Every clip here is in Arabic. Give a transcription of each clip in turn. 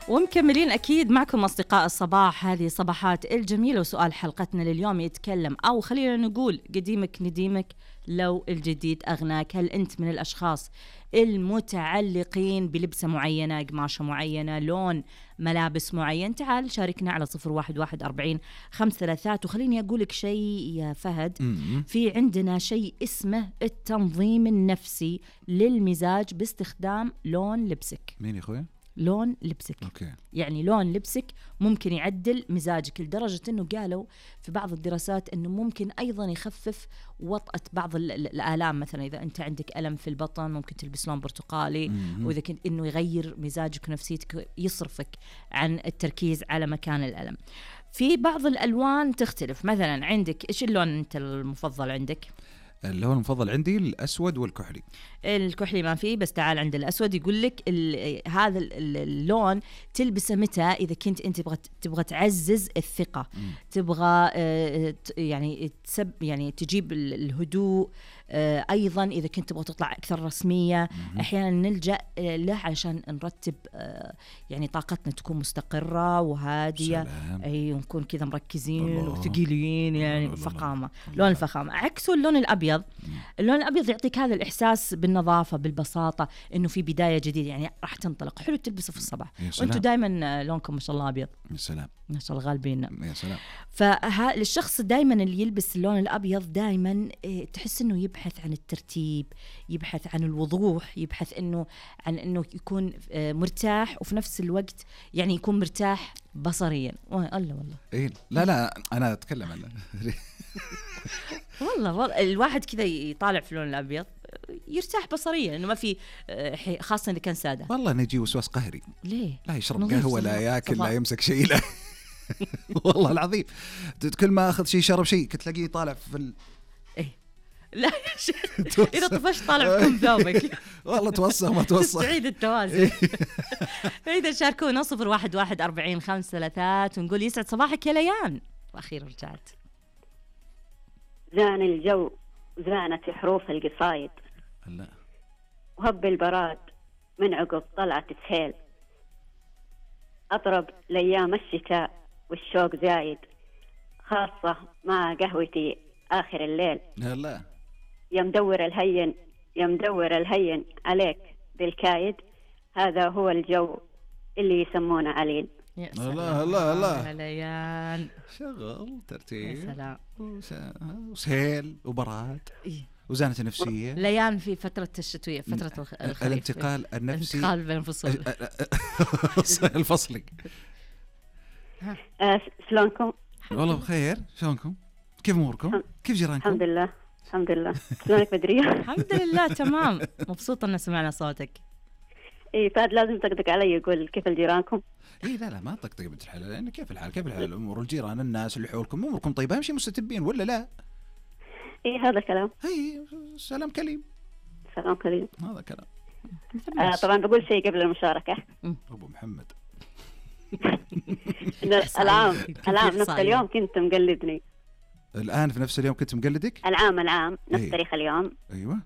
ومكملين أكيد معكم أصدقاء الصباح، هذه صباحات الجميلة. وسؤال حلقتنا لليوم يتكلم، أو خلينا نقول قديمك نديمك لو الجديد أغناك. هل أنت من الأشخاص المتعلقين بلبسة معينة، قماشة معينة، لون ملابس معين؟ تعال شاركنا على 01144053. وخليني أقولك شيء يا فهد، في عندنا شيء اسمه التنظيم النفسي للمزاج باستخدام لون لبسك. مين يا أخويا؟ لون لبسك. أوكي. يعني لون لبسك ممكن يعدل مزاجك، لدرجة أنه قالوا في بعض الدراسات أنه ممكن أيضا يخفف وطأة بعض الآلام. مثلا إذا أنت عندك ألم في البطن ممكن تلبس لون برتقالي، وإذا كنت أنه يغير مزاجك ونفسيتك، يصرفك عن التركيز على مكان الألم. في بعض الألوان تختلف. مثلا عندك إيش اللون أنت المفضل عندك؟ اللون المفضل عندي الأسود والكحلي. الكحلي ما فيه، بس تعال عند الأسود. يقول لك هذا اللون تلبسه متى؟ إذا كنت أنت تبغى تعزز الثقة، تبغى يعني تجيب الهدوء. أيضا إذا كنت تبغى تطلع أكثر رسمية، أحيانا نلجأ له عشان نرتب يعني طاقتنا تكون مستقرة وهادية، أي ونكون كذا مركزين وثقيلين، يعني فخامة. لون الفخامة. عكسه اللون الأبيض. اللون الأبيض يعطيك هذا الإحساس بالنظافة، بالبساطة، إنه في بداية جديدة، يعني راح تنطلق. حلو تلبسه في الصباح. وأنتوا دائما لونكم ما شاء الله أبيض. يا سلام، ما شاء الله غالبين. يا سلام. فالشخص دائما اللي يلبس اللون الأبيض دائما تحس إنه يبحث عن الترتيب، يبحث عن الوضوح، يبحث عن إنه يكون مرتاح، وفي نفس الوقت يعني يكون مرتاح بصريا. الله والله. إيه لا أنا أتكلم عنه. والله الواحد كذا يطالع في اللون الأبيض يرتاح بصريا، إنه ما في خاصة إذا كان سادة. والله نجي وسواس قهري. ليه؟ لا يشرب قهوة، لا ياكل، لا يمسك شيء، لا. والله العظيم كل ما أخذ شيء شرب شيء كنت تلاقيه طالع في إيه لا إذا طفشت طالع بكم ثوبك. والله توسخ ما توسخ. تعيد التوازن. فإذا شاركونا 01144053 ونقول يسعد صباحك يا ليان. وأخيرا رجعت. زان الجو زانت حروف القصايد، لا وهب البراد من عقب طلعت سهيل، أطرب لأيام الشتاء والشوق زايد، خاصة مع قهوتي آخر الليل. لا يا مدور الهين عليك بالكايد، هذا هو الجو اللي يسمونه عليل. الله ليان شغل ترتيب. يا سلام. وسهيل وبراد وزانة النفسية. ليان في فترة الشتوية، فترة الانتقال النفسي، الانتقال بين الفصول. الفصلي. شلونكم؟ والله بخير. شلونكم؟ كيف اموركم؟ كيف جيرانكم؟ الحمد لله. شلونك بدرية؟ الحمد لله تمام. مبسوطة ان سمعنا صوتك. ايه فهد لازم تقدق علي يقول كيف جيرانكم. ايه لا ما طقطق بنت الحلال، لان كيف الحال امور الجيران، الناس اللي حولكم اموركم طيبه؟ امشي مستتبين ولا لا؟ ايه هذا كلام. اي سلام كليم. هذا كلام. طبعا بقول شيء قبل المشاركه. ابو محمد. العام نفس اليوم كنت مقلدني. الان في نفس اليوم كنت مقلدك؟ العام نفس تاريخ اليوم. ايوه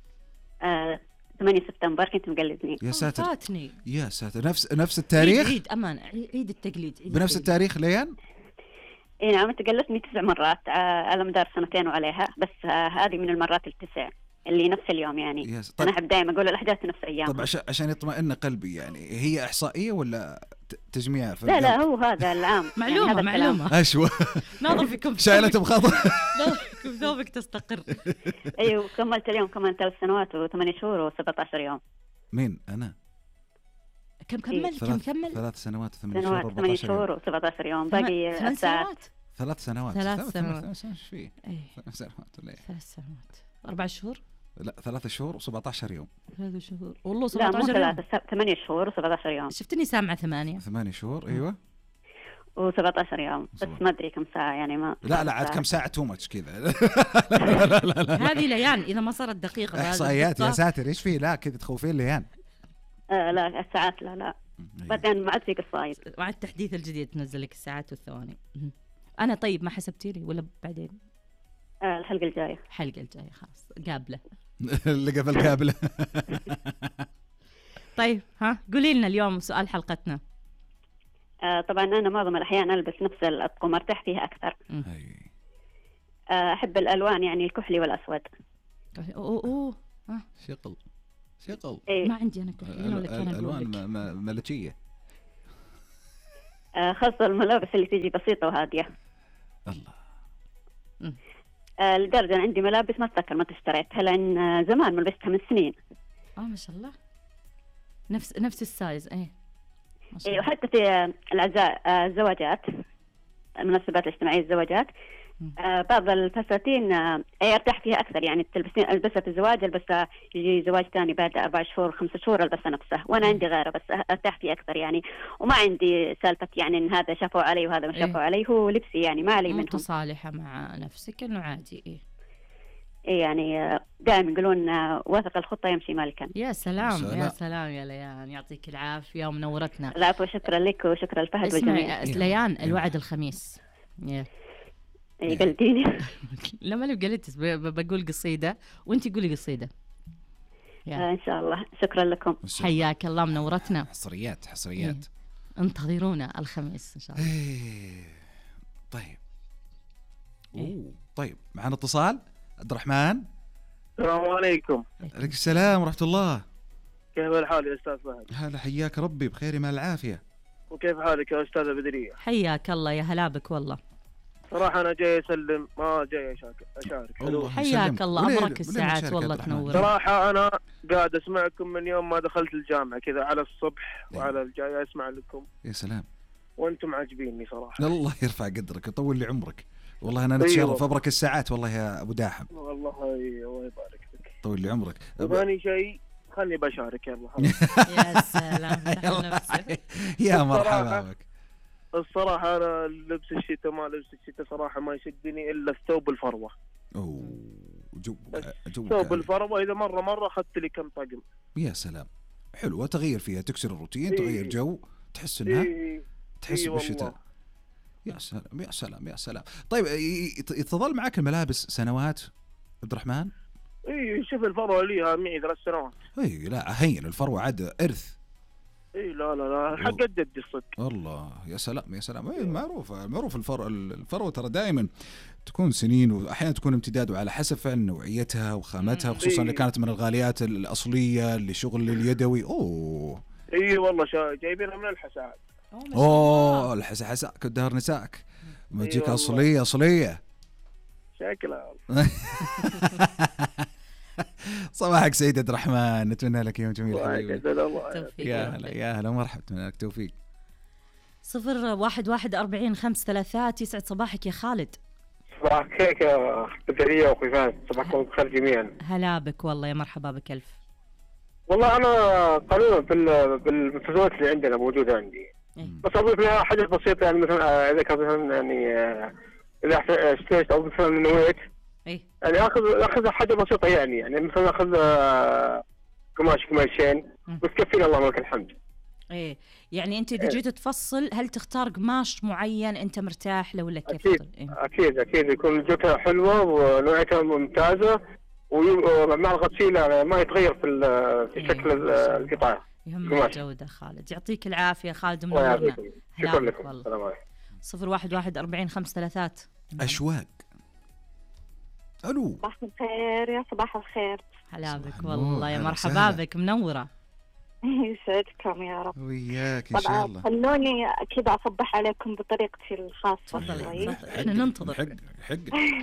8 سبتمبر كنت مقلدني. يا ساتر فاتني. يا ساتر. نفس التاريخ. عيد امان، عيد التقليد. بنفس التاريخ ليان. اي نعم تقلدتني 9 مرات على مدار سنتين وعليها، بس هذه من المرات التسع اللي نفس اليوم يعني. انا احب دائما اقول الاحداث نفس ايام. طب عشان يطمئن قلبي، يعني هي احصائيه ولا تجميع؟ لا هو هذا العام. معلومه اشوى. ناظر فيكم شايلته بخاطر. ناظر فيكم ثوبك تستقر. ايوه كملت اليوم كمان 3 سنوات و8 شهور و17 يوم. مين انا؟ كم 3 سنوات و8 شهور و8 شهور و17 يوم. باقي 3 سنوات. ايش فيه؟ 3 سنوات ولا 3 سنوات 4 شهور. لا 3 شهور و17 يوم. 3 شهور والله 17 يوم. 8 شهور و17 يوم. شفتني سامعة 8 شهور. ايوه و17 يوم، بس ما ادري كم ساعة يعني. ما لا عاد كم ساعة تو ماتش كذا. لا هذه ليان اذا ما صارت دقيقة احصائيات يا ساتر. ايش فيه؟ لا كذا تخوفين ليان. لا الساعات لا بعدين ما عاد في قصايد. مع التحديث الجديد تنزل لك الساعات والثواني. انا طيب ما حسبتي لي ولا بعدين؟ الحلقة الجاية خلاص قابلة. اللي قبل قابلة. طيب ها قولي لنا اليوم سؤال حلقتنا. طبعا أنا معظم الأحيان ألبس نفس الأطقم، أرتاح فيها أكثر. أحب الألوان، يعني الكحلي والأسود. أوه شغل. ما عندي أنا كحلي ولا كان الألوان ملكية. خاصة الملابس اللي تيجي بسيطة وهادية. الله. لدرجة أنا عندي ملابس ما أتذكر متى اشتريتها، لأن زمان ما لبستها من سنين. ما شاء الله. نفس السايز. وحتى في العزاء، الزواجات، المناسبات الاجتماعية، الزواجات، بعض الفساتين ارتاح فيها أكثر. يعني تلبسين ألبسها في الزواج، ألبسها يجي زواج ثاني بعد 4 شهور 5 شهور ألبسها نفسها، وأنا عندي غيره بس أرتاح فيه أكثر يعني. وما عندي سالفة يعني إن هذا شافوا علي وهذا ما شافوا علي، هو لبسي يعني ما علي منهم. متصالحة مع نفسك إنه عادي. يعني دائما يقولون واثق الخطة يمشي مالكا. يا سلام يا سلام يا ليان، يعطيك العافية ومنورتنا. العفو، شكرا لك وشكرا لفهد والجميع. ليان، الوعد الخميس. قلتيني. لما قلت بقول قصيدة وانتي قولي قصيدة. إن شاء الله. شكرا لكم. حياك الله، منورتنا. حصريات. انتظرونا الخميس إن شاء الله. طيب. طيب معنا اتصال. عبد الرحمن. السلام عليكم. عليكم السلام ورحمة الله. كيف الحال يا أستاذ فهد؟ هلا، حياك ربي بخير مع العافية. وكيف حالك يا أستاذة بدرية؟ حياك الله، يا هلا بك والله. صراحة أنا جاي أسلم، ما جاي أشارك. حياك الله، أمرك الساعات والله تنور. صراحة أنا قاعد أسمعكم من يوم ما دخلت الجامعة كذا على الصبح وعلى الجاي أسمع لكم. يا سلام. وأنتم عاجبيني صراحة. الله يرفع قدرك ويطول لي عمرك. والله أنا نتشرف. أبرك الساعات والله يا أبو داحم. والله الله يبارك فيك. طول لي عمرك. ثاني شيء خلني بشارك. يلا. يا سلام. يا مرحبا بك. الصراحة أنا لبس الشتاء ما لبس الشتاء صراحة ما يشدني إلا الثوب الفروة. ثوب الفروة إذا مرة أخذت لي كم طقم. يا سلام، حلوة، تغير فيها، تكسر الروتين، تغير جو، تحس إنها تحس بالشتاء. يا سلام. طيب تظل معك الملابس سنوات عبد الرحمن؟ شوف الفروة ليها معي 3 سنوات. لا هين الفروة عاد إرث. لا حق جد الصدق. والله يا سلام. معروف الفروة ترى دائما تكون سنين، واحيانا تكون امتداد، وعلى حسب فعلا نوعيتها وخامتها، خصوصا اللي كانت من الغاليات الاصليه لشغل اليدوي. والله جايبينها من الحساء. الحساء كدهر نساك ما تجيك اصليه شكلها. صباحك سيد عبد الرحمن، نتمنى لك يوم جميل حبيبي. يا هلا ومرحبا، نتمنى لك توفيق. 01144353 يسعد صباحك يا خالد. صباحك خير يا بدرية وأخوي فهد، صباحكم بخير جميعا. هلا بك والله، يا مرحبا بك ألف. والله أنا قانونا بالمنتجات اللي عندنا موجودة عندي، بس أضيف لها حاجة بسيطة. يعني مثلا إذا كان مثلا يعني إذا اشتريت أو مثلا نويت يعني أخذ حاجة بسيطة، يعني مثلا أخذ قماشين بس كفينا الله لك الحمد. يعني أنت إذا جيت تفصل هل تختار قماش معين أنت مرتاح له ولا كيف؟ أكيد يكون جودته حلوة ونوعيتها ممتازة، ومع الغسيل ما يتغير في شكل القطعة. يهم الجودة. خالد يعطيك العافية خالد، منورنا. شكرا لكم. السلام عليكم. 01144353 أشواق. ألو. صباح الخير. يا صباح الخير. هلا بك والله، يا مرحبا بك، منورة. يسعدكم يا رب. وياك إن شاء الله. خلوني كذا أصبح عليكم بطريقتي الخاصة. تفضلي. احنا ننتظر. حق.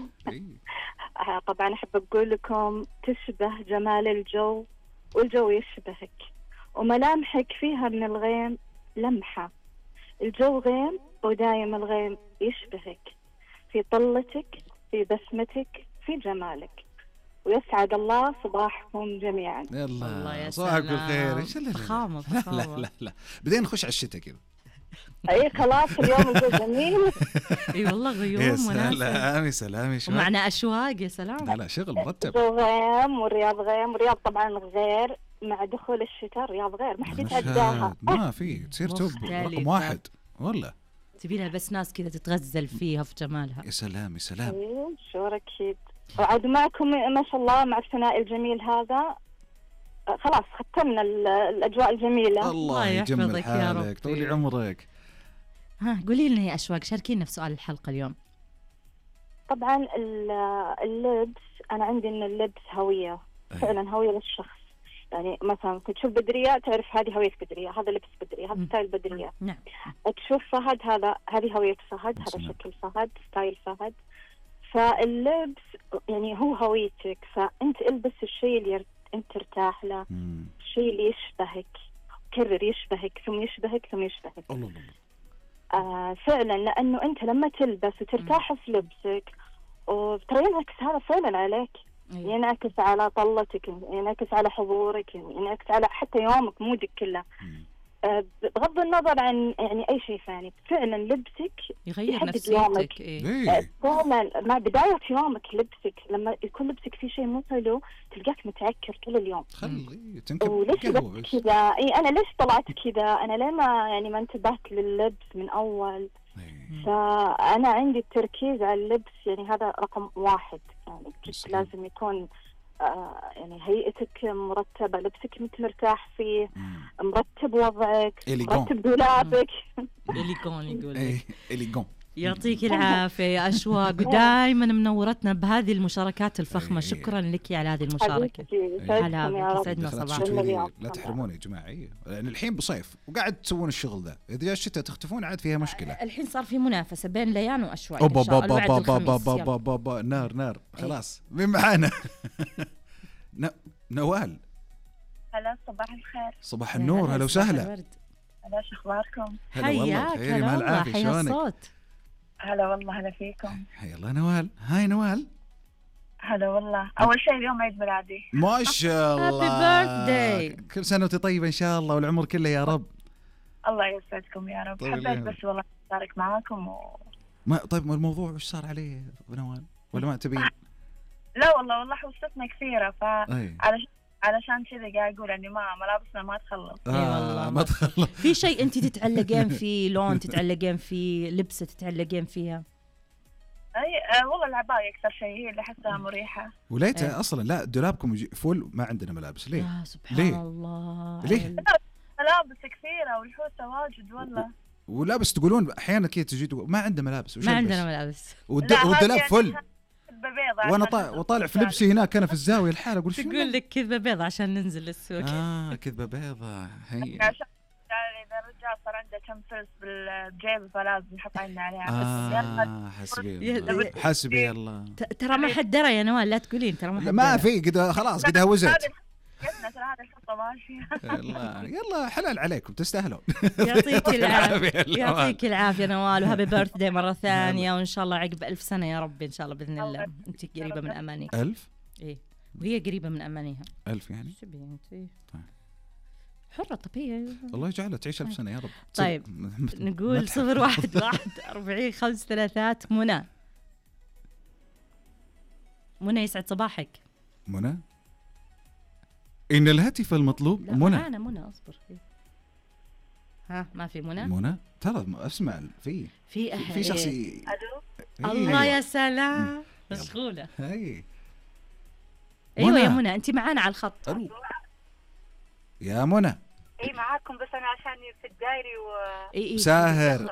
طبعا أحب أقول لكم تشبه جمال الجو والجو يشبهك، وملامحك فيها من الغيم لمحة. الجو غيم ودايم الغيم يشبهك، في طلتك، في بسمتك، في جمالك. ويسعد الله صباحكم جميعا. الله يا صباحك بالخير. ايش فخامة. لا بدينا نخش على الشتاء كذا. خلاص اليوم الجو جميل. والله غيوم وناسة. سلامي شوي. ومعنا أشواق. يا سلام. لا شغل مرتب. غيم والرياض غيم، والرياض طبعا غير مع دخول الشتاء. الرياض غير ما حد يتعداها. ما في تصير توب رقم 1 والله. تبيلها بس ناس كذا تتغزل فيها في جمالها. يا سلام. شو أكيد. وعد معكم ما شاء الله مع الثنائي الجميل هذا. خلاص ختمنا الأجواء الجميلة. الله يجمل حالك، طولي عمرك. ها قولي لنا يا أشواق، شاركينا في سؤال الحلقة اليوم. طبعا اللبس، أنا عندي إن اللبس هوية، فعلا هوية للشخص. يعني مثلا تشوف بدرية تعرف هذه هوية بدرية، هذا لبس بدرية، هذا ستايل بدرية. نعم. تشوف فهد، هذه هوية فهد، هذا شكل فهد، ستايل فهد. فاللبس يعني هو هويتك، فأنت البس الشيء اللي أنت ترتاح له، الشيء اللي يشبهك، كرر يشبهك ثم يشبهك ثم يشبهك. فعلا، لأنه أنت لما تلبس وترتاح في لبسك وترى ينعكس هذا فعلا عليك، ينعكس على طلتك، ينعكس على حضورك، ينعكس على حتى يومك، مودك كله. بغض النظر عن يعني أي شيء ثاني، فعلا لبسك يغير نفسيتك. فعلا مع بداية يومك لبسك، لما يكون لبسك فيه شيء مو حلو تلقاك متعكر طول اليوم. وليش كذا؟ أنا ليش طلعت كذا؟ أنا ليه ما انتبهت لللبس من أول؟ فأنا عندي التركيز على اللبس، يعني هذا رقم 1. يعني لازم يكون يعني هيئتك مرتبة، لبسك انت مرتاح فيه، مرتب وضعك، مرتب دولابك. إليغون يقول إليغون. يعطيك العافية يا أشواق، ودائما منورتنا بهذه المشاركات الفخمة. شكرا لك على هذه المشاركة. هلا بك، يسعدنا صباحك. لا تحرمون يا جماعة، لأن الحين بصيف وقاعد تسوون الشغل ذا، إذا جاء الشتاء تختفون عاد فيها مشكلة. الحين صار في منافسة بين ليان وأشواق. نار خلاص. مين معانا؟ نوال. هلا، صباح الخير. صباح النور، هلا وسهلا. هلا، شو اخباركم؟ حياك، هلا حيا الصوت. هلا والله، هلا فيكم. حيا الله نوال. هاي نوال. هلا والله، اول شيء اليوم عيد ميلادي. ما شاء الله. هابي بيرثداي. كل سنة وانت طيبة ان شاء الله، والعمر كله يا رب. الله يسعدكم يا رب. حبيت بس والله اشارك معاكم طيب الموضوع وش صار عليه نوال؟ ولا ما تبين؟ لا والله حوستنا كثيرة، علشان كذا قاعد اقول اني ملابسنا ما تخلص. والله ما تخلص. في شيء انت تتعلقين فيه، لون تتعلقين فيه، لبسه تتعلقين فيها؟ والله العباية اكثر شيء، هي اللي احسها مريحة. وليتها اصلا لا دولابكم فول، ما عندنا ملابس. ليه؟ يا سبحان الله. ليه؟ ملابس كثيرة والحوسة واجد والله. ولابس تقولون احيانا كذا تجي ما عندنا ملابس. ما عندنا ملابس. والدولاب فل. وانا وطالع في لبسي هناك انا في الزاويه الحالة اقول شنو؟ تقول لك كذبه بيضة عشان ننزل للسوق. كذبه بيضة. هي عشان اذا الرجال صار عنده كم فلس بالجيب فلازم نحط عيننا عليها. حسبي الله. ترى ما حد درى يا نوال، لا تقولين ترى ما حد درى. ما في قد خلاص قد هوزت. هذا الخطة ماشية. يلا حلال عليكم، تستاهلون. يعطيك العافية. يعطيك العافية نوال، وهابي بيرثداي مرة ثانية، وإن شاء الله عقب 1000 سنة يا رب إن شاء الله بإذن الله. أنت قريبة من أمانيك. 1000؟ إيه، وهي قريبة من أمانيها. 1000 يعني؟ شو بي أنت؟ حرة طبيعية. الله يجعلها تعيش 1000 سنة يا رب. طيب نقول 01 40 533. منى يسعد صباحك. منى إن الهاتف المطلوب. منى أنا منى أصبر. ها ما في منى ترى أسمع في شخص. الله يا سلام، مشغولة. أيوة يا منى أنت معانا على الخط. يا منى. معاكم، بس أنا عشان في الدايري ساهر.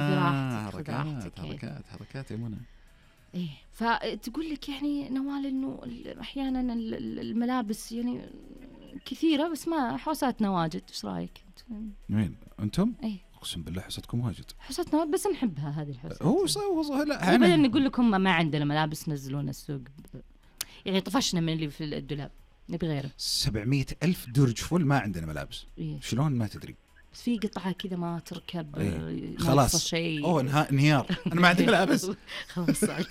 حركات يا منى. فتقول لك يعني نوال انه احيانا الملابس يعني كثيره بس ما حوساتنا واجد. ايش رايك؟ مين انتم؟ اقسم بالله حوستكم واجد. حوساتنا بس نحبها هذه الحوسات. هو لا وبعدين نقول لكم ما عندنا ملابس، نزلونا السوق يعني طفشنا من اللي في الدولاب، نبي غيره. 700,000 درج فل ما عندنا ملابس. شلون ما تدري؟ بس في قطعة كذا ما تركب. خلاص شيء. انهيار. انا ما عندي ملابس. خلاص صعد.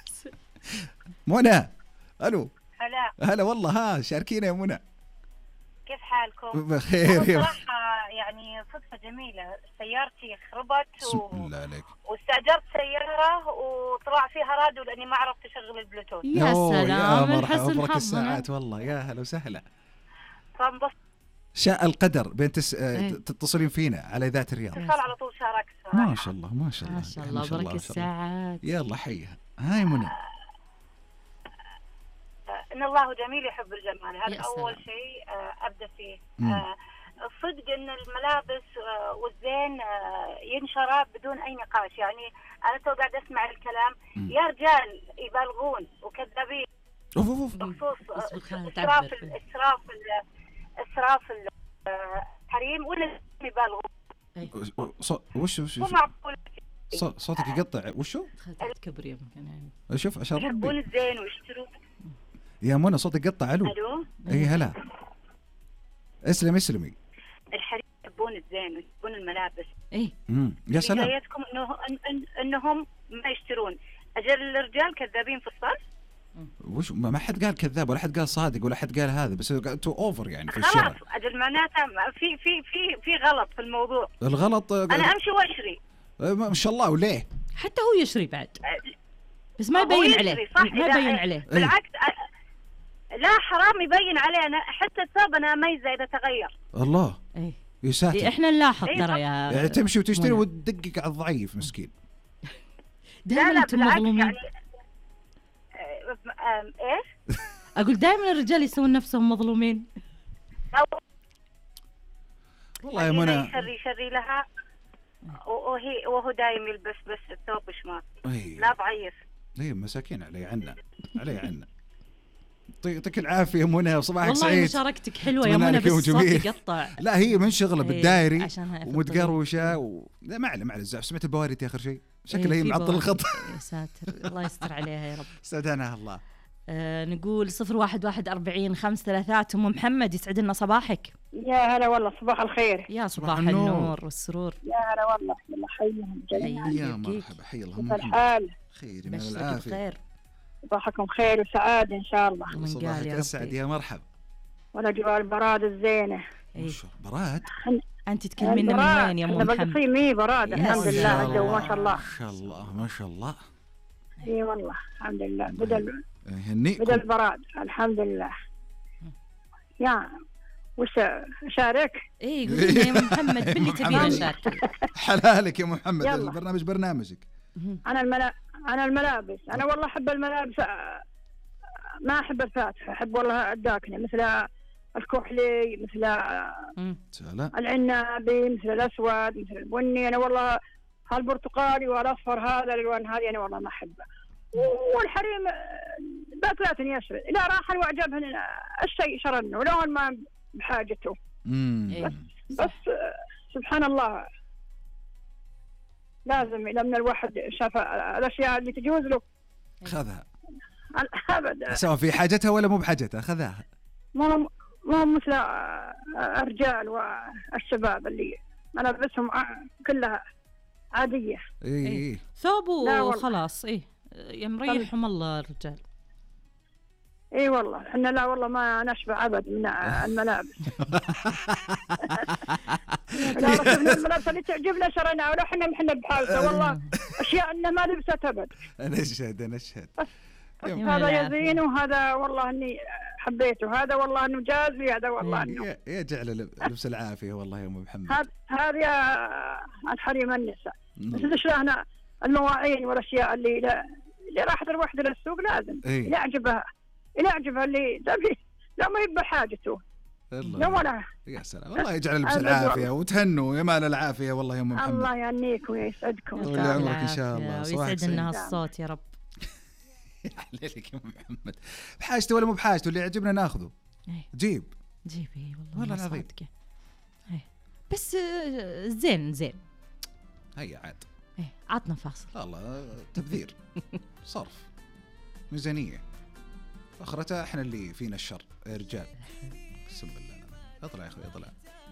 منى. الو. هلا والله. شاركينا يا منى. كيف حالكم؟ بخير. صراحة يعني صدفة جميلة، سيارتي خربت واستأجرت سيارة وطلع فيها راديو لأني ما عرفت أشغل البلوتوث. يا سلام، من حسن حظنا. الساعات والله. يا هلا وسهلا. فانبسطت. شاء القدر بين تتصلين فينا على ذات الرياض. اتصال على طول شاركت. ما شاء الله بركة الساعات. يلا حيها. هاي منى. إن الله جميل يحب الجمال، هذا أول شيء أبدأ فيه. صدق ان الملابس والزين ينشرى بدون اي نقاش. يعني انا تو قاعد اسمع الكلام يا رجال يبالغون وكذابين بخصوص اسراف الحريم ولا يبالغون. وش صوتك يقطع. وشو كبر يمكن شوف عشان ربي يحبون الزين ويشترون. يا منى صوتك يقطع. الو اي هلا اسلمي. الحريم يحبون الزين ويحبون الملابس. ايه يا سلام. بدايتكم انهم ما يشترون. اجل الرجال كذابين في الصرف. وش ما حد قال كذاب ولا حد قال صادق ولا حد قال هذا، بس انتوا اوفر يعني في الشراء. خلاص اجل معناته في غلط في الموضوع. الغلط انا امشي واشري ما شاء الله. وليه حتى هو يشري بعد بس ما يبين عليه. ما يبين عليه بالعكس. لا حرام يبين عليه. أنا حتى الثوب أنا أميزه إذا تغير. الله يا ساتر. إحنا نلاحظ ترى يا يعني تمشي وتشتري وتدقق على الضعيف مسكين. دائما أنتم مظلومين. يعني إيش؟ أقول دائما الرجال يسوون نفسهم مظلومين. والله يا منى يشري لها وهو دايم يلبس بس الثوب شمال. لا ضعيف. ايه مساكين علي عنا. يعطيك العافيه منى وصباحك سعيد. والله مشاركتك حلوه يا منى بس الصوت يقطع. لا هي من شغله بالدايري ومتقروشه لا ما عليه الزعف. سمعت البوارد اخر شيء شكلها هي معطل الخط. يا ساتر الله يستر عليها يا رب. استودعناها الله. نقول 0141 533. أم محمد يسعد لنا صباحك. يا هلا والله صباح الخير. يا صباح النور والسرور. يا هلا والله الله يحييهم جميعا. يا مرحبا حي الله. كيف الحال؟ خير من العافية. صباحكم خير وسعادة إن شاء الله. صباحك أسعد يا مرحب. ولا جوال براد الزينة. براد؟ أنت تكلمين من وين يا أم محمد؟ بقصي مي براد الحمد لله. الجو ما شاء الله. ما شاء الله. اي والله الحمد لله. بدل براد الحمد لله. يا وش اشارك؟ اي قولي يا محمد باللي تبين اشارك. حلالك يا محمد. البرنامج برنامجك. انا الملابس. انا والله احب الملابس. ما احب الفاتحه. احب والله الداكنه مثل الكحلي مثل العنابي مثل الاسود مثل البني. انا والله هالبرتقالي والاصفر هذا الالوان هذه انا والله ما احبها. والحريم باكلات يشري اذا راح واعجبهن الشيء شرنه ولو ما بحاجته. بس سبحان الله لازم لما الواحد شاف الاشياء اللي تجوز له خذها ابدا سواء في حاجتها ولا مو بحاجتها خذها. مو مثل الرجال والشباب اللي ملابسهم كلها عاديه. اي ثوبه وخلاص. يمريحهم الله الرجال. اي والله احنا لا والله ما نشبع ابد من الملابس. لا ركبنا الملابس اللي تعجبنا شرينا ولا احنا بحالته والله اشياء انه ما لبست ابد. انا اشهد هذا يزين وهذا والله اني حبيته. هذا والله انه جاز لي. هذا والله انه يا جعل لبس العافيه والله يا ام محمد. هذه الحريم النساء. بس احنا المواعين والاشياء اللي راحت الوحده للسوق لازم يعجبها اللي لا ما يبقى حاجته. لا ولا يا سلام. الله يجعل لبس العافيه وتهنوا يا مال العافيه والله يا ام محمد. الله يهنيكم ويسعدكم طول عمرك ان شاء الله. ويسعد لنا الصوت يا رب. عليك يا محمد. بحاجته ولا مو بحاجته اللي يعجبنا ناخذه. جيب والله العظيم. بس زين هيا عاد. عطنا فاصل. الله تبذير صرف ميزانيه اخرتها احنا اللي فينا الشر يا رجال. بسم الله. اطلع يا اخوي اطلع.